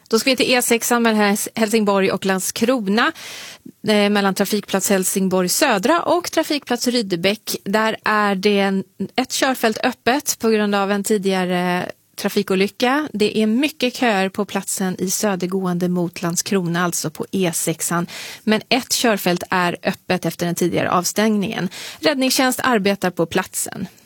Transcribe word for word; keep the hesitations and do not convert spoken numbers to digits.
Då ska vi till E sexan mellan Helsingborg och Landskrona, eh, mellan trafikplats Helsingborg södra och trafikplats Rydebäck. Där är det en, ett körfält öppet på grund av en tidigare trafikolycka. Det är mycket köer på platsen i södergående mot Landskrona, alltså på E sexan. Men ett körfält är öppet efter den tidigare avstängningen. Räddningstjänst arbetar på platsen.